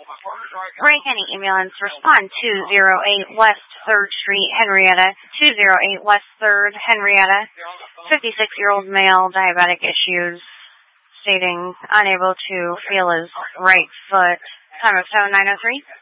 Ray County Ambulance, respond 208 West 3rd Street, Henrietta. 208 West 3rd, Henrietta. 56-year-old male, diabetic issues, stating unable to feel his right foot. Time of tone 903.